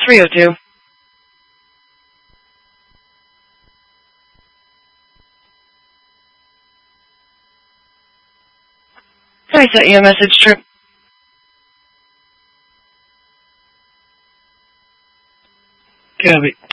302. I sent you a message, Trip. Copy.